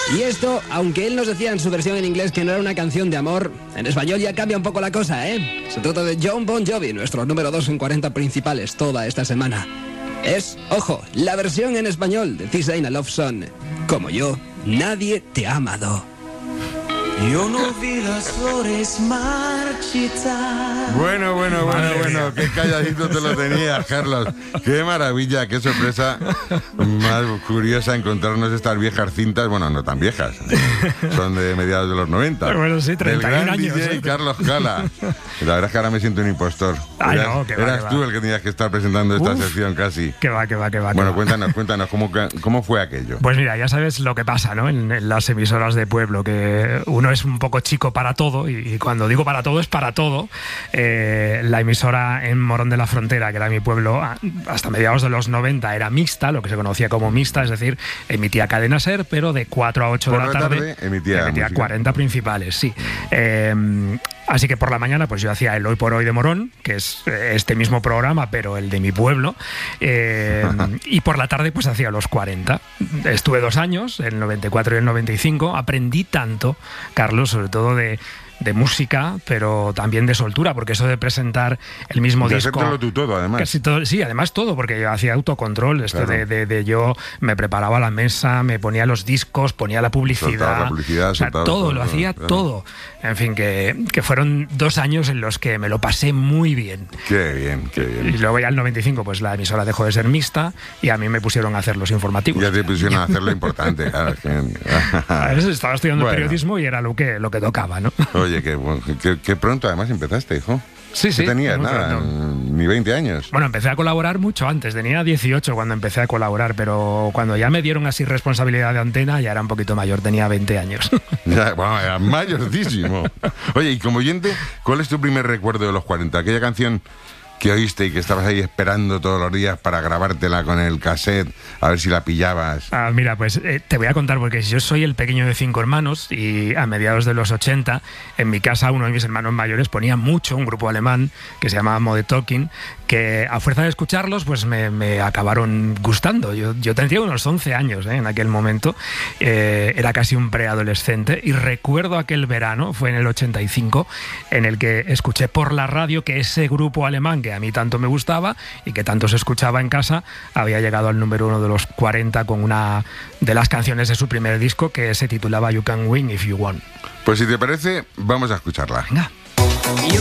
Y esto, aunque él nos decía en su versión en inglés que no era una canción de amor, en español ya cambia un poco la cosa, ¿eh? Se trata de Jon Bon Jovi, nuestro número 2 en 40 principales toda esta semana. Es, ojo, la versión en español de This Ain't a Love Song. Como yo, nadie te ha amado. Yo no vi las flores marchitar. Bueno, qué calladito te lo tenías, Carlos. Qué maravilla, qué sorpresa más curiosa encontrarnos estas viejas cintas. Bueno, no tan viejas, son de mediados de los 90. Bueno, sí, 31 del gran años. DJ Carlos Cala. La verdad es que ahora me siento un impostor. Eras tú el que tenías que estar presentando esta sección casi. Que va. Bueno, cuéntanos, ¿cómo fue aquello? Pues mira, ya sabes lo que pasa, ¿no? En las emisoras de pueblo, que uno es un poco chico para todo, y cuando digo para todo es para todo. La emisora en Morón de la Frontera, que era mi pueblo, hasta mediados de los 90 era mixta, lo que se conocía como mixta, es decir, emitía cadena SER, pero de 4 a 8 de la tarde emitía 40 principales, sí. Así que por la mañana pues yo hacía el Hoy por Hoy de Morón, que es este mismo programa, pero el de mi pueblo, y por la tarde pues hacía los 40. Estuve 2 años, el 94 y el 95, aprendí tanto, Carlos, sobre todo de música, pero también de soltura, porque eso de presentar el mismo disco... De tú todo, además. Casi todo, sí, además todo, porque yo hacía autocontrol, esto claro. de yo me preparaba la mesa, me ponía los discos, ponía la publicidad, todo, lo hacía todo. En fin, que fueron 2 años en los que me lo pasé muy bien. Qué bien. Y luego ya el 95, pues la emisora dejó de ser mixta y a mí me pusieron a hacer los informativos. Ya te pusieron a hacer lo importante, claro. Estaba estudiando periodismo y era lo que tocaba, ¿no? Oye, qué pronto además empezaste, hijo. Sí. ¿Qué tenías? Nada, ni 20 años. Bueno, empecé a colaborar mucho antes. Tenía 18 cuando empecé a colaborar, pero cuando ya me dieron así responsabilidad de antena, ya era un poquito mayor, tenía 20 años. Ya, bueno, era mayorcísimo. Oye, y como oyente, ¿cuál es tu primer recuerdo de los 40? Aquella canción que oíste y que estabas ahí esperando todos los días para grabártela con el cassette, a ver si la pillabas. Mira, pues te voy a contar, porque yo soy el pequeño de 5 hermanos y a mediados de los 80, en mi casa uno de mis hermanos mayores ponía mucho un grupo alemán que se llamaba Modern Talking, que a fuerza de escucharlos pues me acabaron gustando. Yo tenía unos 11 años en aquel momento, era casi un preadolescente, y recuerdo aquel verano, fue en el 85, en el que escuché por la radio que ese grupo alemán que a mí tanto me gustaba y que tanto se escuchaba en casa había llegado al número 1 de los 40 con una de las canciones de su primer disco, que se titulaba You Can Win If You Want. Pues si te parece, vamos a escucharla. Venga.